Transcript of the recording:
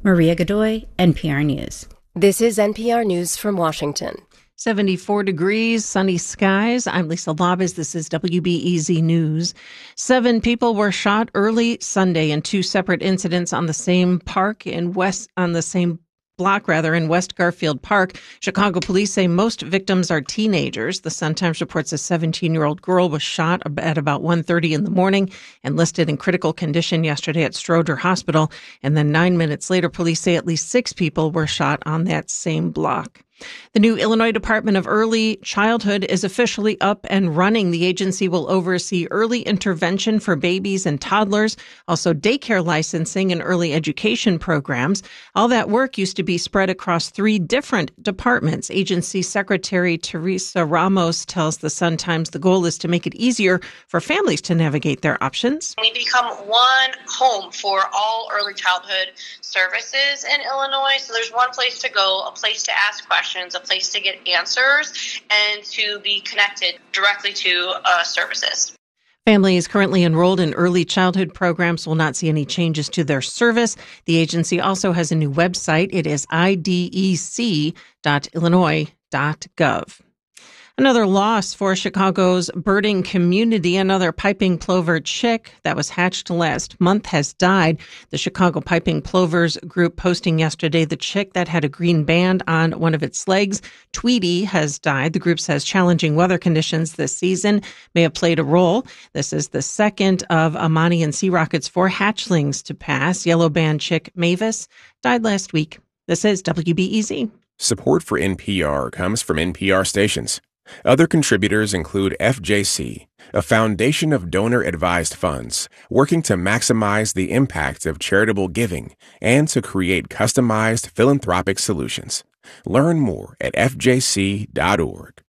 Maria Godoy, NPR News. This is NPR News from Washington. 74 degrees, sunny skies. I'm Lisa Labas. This is WBEZ News. 7 people were shot early Sunday in 2 separate incidents on the same block in West Garfield Park. Chicago police say most victims are teenagers. The Sun-Times reports a 17-year-old girl was shot at about 1:30 in the morning and listed in critical condition yesterday at Stroger Hospital. And then 9 minutes later, police say at least 6 people were shot on that same block. The new Illinois Department of Early Childhood is officially up and running. The agency will oversee early intervention for babies and toddlers, also daycare licensing and early education programs. All that work used to be spread across 3 different departments. Agency Secretary Teresa Ramos tells the Sun-Times the goal is to make it easier for families to navigate their options. We become one home for all early childhood services in Illinois. So there's one place to go, a place to ask questions, a place to get answers, and to be connected directly to services. Families currently enrolled in early childhood programs will not see any changes to their service. The agency also has a new website. It is idec.illinois.gov. Another loss for Chicago's birding community. Another piping plover chick that was hatched last month has died. The Chicago Piping Plovers group posting yesterday the chick that had a green band on one of its legs, Tweety, has died. The group says challenging weather conditions this season may have played a role. This is the second of Amani and Sea Rocket's 4 hatchlings to pass. Yellow band chick Mavis died last week. This is WBEZ. Support for NPR comes from NPR stations. Other contributors include FJC, a foundation of donor-advised funds working to maximize the impact of charitable giving and to create customized philanthropic solutions. Learn more at fjc.org.